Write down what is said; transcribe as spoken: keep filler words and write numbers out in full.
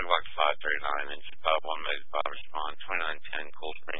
Box five thirty-nine, engine five one, Mega five, respond, twenty-nine ten, Cold Spring.